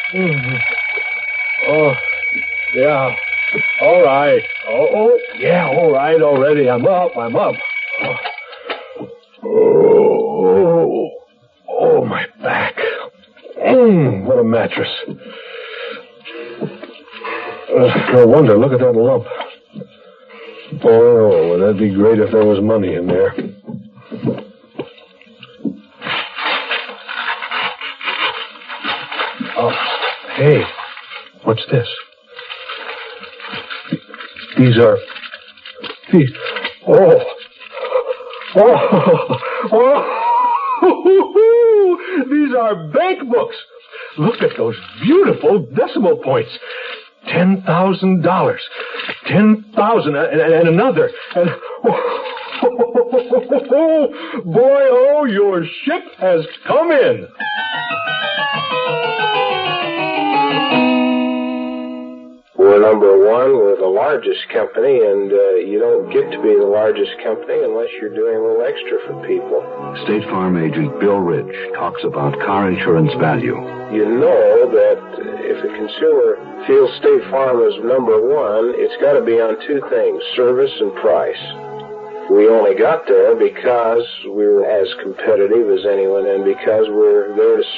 Oh, yeah. All right. Yeah, all right already. I'm up. Oh, my back. What a mattress. No wonder. Look at that lump. Oh, that'd be great if there was money in there. Oh, hey, what's this? These. Oh, these are bank books. Look at those beautiful decimal points. $10,000. 10,000 and another. And boy, oh, your ship has come in. We're number one. We're the largest company, and you don't get to be the largest company unless you're doing a little extra for people. State Farm agent Bill Rich talks about car insurance value. You know that if a consumer feels State Farm is number one, it's got to be on two things, service and price. We only got there because we were as competitive as anyone and because we're there to